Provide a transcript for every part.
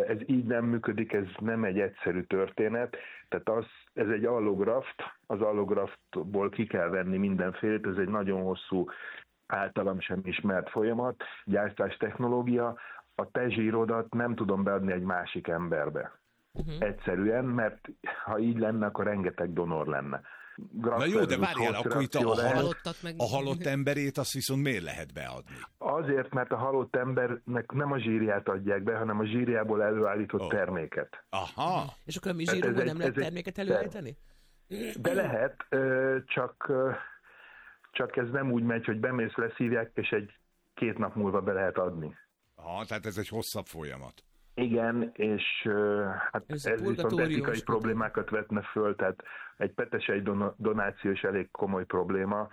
ez így nem működik, ez nem egy egyszerű történet, tehát ez egy allograft, az allograftból ki kell venni mindenfélét, ez egy nagyon hosszú, általam sem ismert folyamat, gyártás technológia, a te zsírodat nem tudom beadni egy másik emberbe. Egyszerűen, mert ha így lenne, akkor rengeteg donor lenne. Na jó, de várjál, akkor itt a halott emberét azt viszont miért lehet beadni? Azért, mert a halott embernek nem a zsírját adják be, hanem a zsírjából előállított terméket. Aha. És akkor a mi zsírunkból nem lehet terméket előállítani? De lehet, csak ez nem úgy megy, hogy bemész, leszívják, és 2 nap múlva be lehet adni. Aha, tehát ez egy hosszabb folyamat. Igen, és hát ez viszont etikai problémákat vetne föl, tehát egy petesei donáció is elég komoly probléma.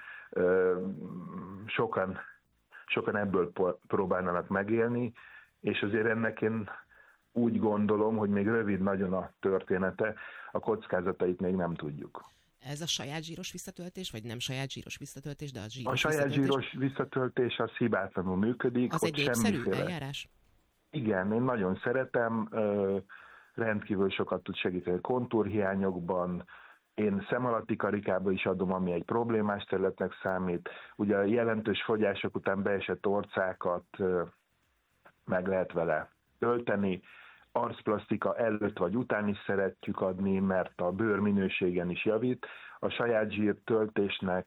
Sokan ebből próbálnának megélni, és azért ennek én úgy gondolom, hogy még rövid nagyon a története, a kockázatait még nem tudjuk. Ez a saját zsíros visszatöltés, vagy nem saját zsíros visszatöltés, de a zsíros visszatöltés? A saját zsíros visszatöltés az hibátlanul működik. Az egy népszerű eljárás? Igen, én nagyon szeretem, rendkívül sokat tud segíteni kontúrhiányokban, én szemalatti karikába is adom, ami egy problémás területnek számít. Ugye a jelentős fogyások után beesett orcákat meg lehet vele tölteni, arcplasztika előtt vagy után is szeretjük adni, mert a bőr minőségen is javít. A saját zsírtöltésnek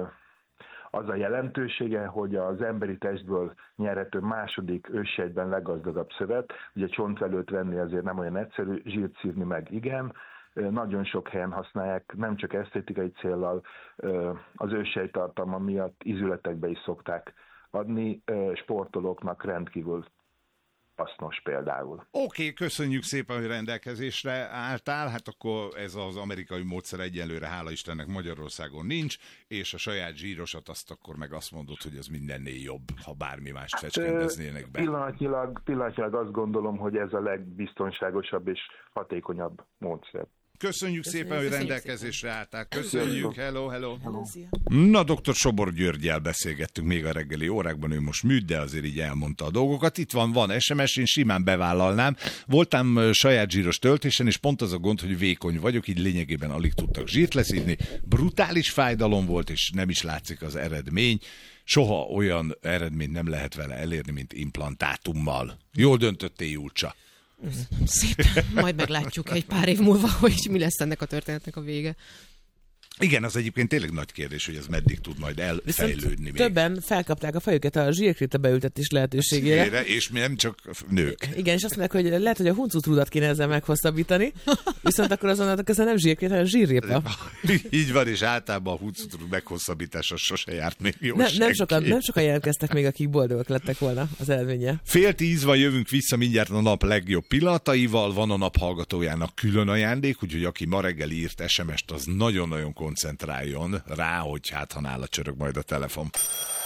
az a jelentősége, hogy az emberi testből nyerhető második őssejtben leggazdagabb szövet. Ugye csontvelőt venni azért nem olyan egyszerű, zsírt szívni meg igen. Nagyon sok helyen használják, nem csak esztétikai céllal, az őssejttartalma miatt ízületekbe is szokták adni, sportolóknak rendkívül hasznos például. Oké, köszönjük szépen, hogy rendelkezésre álltál. Hát akkor ez az amerikai módszer egyelőre, hála Istennek, Magyarországon nincs, és a saját zsírosat azt akkor meg azt mondod, hogy ez mindennél jobb, ha bármi mást fecskendeznének be. Pillanatnyilag azt gondolom, hogy ez a legbiztonságosabb és hatékonyabb módszer. Köszönjük szépen, hogy rendelkezésre álltál. Köszönjük, hello. Na, dr. Sobor Györggyel beszélgettünk még a reggeli órákban, ő most műt, de azért így elmondta a dolgokat. Itt van SMS, én simán bevállalnám. Voltam saját zsíros töltésen, és pont az a gond, hogy vékony vagyok, így lényegében alig tudtak zsírt leszívni. Brutális fájdalom volt, és nem is látszik az eredmény. Soha olyan eredményt nem lehet vele elérni, mint implantátummal. Jól döntöttél, Julcsa. Szépen, majd meglátjuk egy pár év múlva, hogy mi lesz ennek a történetnek a vége. Igen, az egyébként tényleg nagy kérdés, hogy ez meddig tud majd elfejlődni. Még. Többen felkapták a fejüket a zsírkrita beültetés lehetőségére. És nem csak nők. Igen, és azt mondják, hogy lehet, hogy a huncutrudat kéne ezzel meghosszabbítani, viszont akkor azonnal közben nem zsírkrita, hanem zsírrépa. Így van, és általában a huncutrud meghosszabbítása sose járt még jó nem sokan jelentkeztek még, akik boldogok lettek volna az elvénye. 9:30 van, jövünk vissza mindjárt a nap legjobb pillanataival, van a nap hallgatójának külön ajándék, úgyhogy aki ma reggel írt SMS-t, az nagyon-nagyon koncentráljon rá, hogy hát ha nála csörög majd a telefon.